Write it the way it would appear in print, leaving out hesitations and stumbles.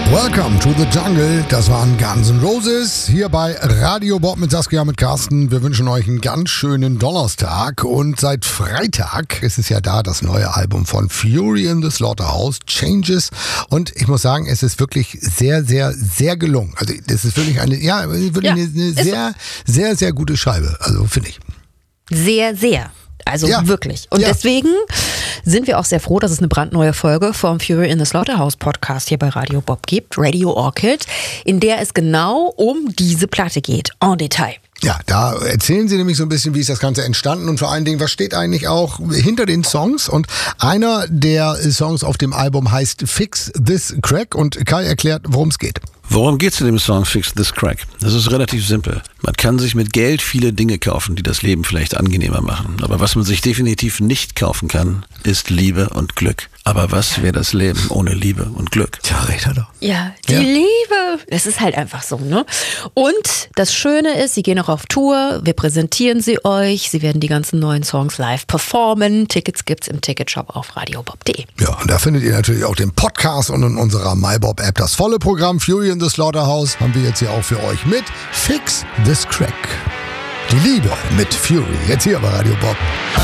Welcome to the Jungle. Das waren Guns N' Roses hier bei Radio Bob mit Saskia, mit Carsten. Wir wünschen euch einen ganz schönen Donnerstag. Und seit Freitag ist es ja da, das neue Album von Fury in the Slaughterhouse, Changes. Und ich muss sagen, es ist wirklich sehr, sehr, sehr gelungen. Also das ist wirklich eine sehr, sehr gute Scheibe. Also finde ich. Sehr, sehr. Also wirklich. Und deswegen sind wir auch sehr froh, dass es eine brandneue Folge vom Fury in the Slaughterhouse Podcast hier bei Radio Bob gibt, Radio Orchid, in der es genau um diese Platte geht, en Detail. Ja, da erzählen sie nämlich so ein bisschen, wie ist das Ganze entstanden und vor allen Dingen, was steht eigentlich auch hinter den Songs. Und einer der Songs auf dem Album heißt Fix This Crack und Kai erklärt, worum es geht. Worum geht's in dem Song Fix This Crack? Das ist relativ simpel. Man kann sich mit Geld viele Dinge kaufen, die das Leben vielleicht angenehmer machen. Aber was man sich definitiv nicht kaufen kann, ist Liebe und Glück. Aber was wäre das Leben ohne Liebe und Glück? Tja, recht hat er. Ja, die Liebe. Das ist halt einfach so, ne? Und das Schöne ist, sie gehen auch auf Tour, wir präsentieren sie euch, sie werden die ganzen neuen Songs live performen. Tickets gibt's im Ticketshop auf radiobob.de. Ja, und da findet ihr natürlich auch den Podcast und in unserer MyBob-App das volle Programm. Fury in the Slaughterhouse haben wir jetzt hier auch für euch mit Fix This Crack. Die Liebe mit Fury, jetzt hier bei Radio Bob.